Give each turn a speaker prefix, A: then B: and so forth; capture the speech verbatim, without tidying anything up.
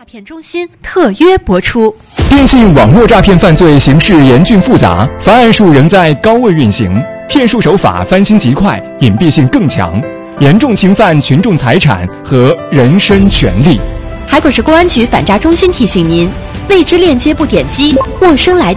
A: 诈骗中心特约播出。
B: 电信网络诈骗犯罪形势严峻复杂，犯案数仍在高位运行，骗术手法翻新极快，隐蔽性更强，严重侵犯群众财产和人身权利。
A: 海口市公安局反诈中心提醒您：未知链接不点击，陌生来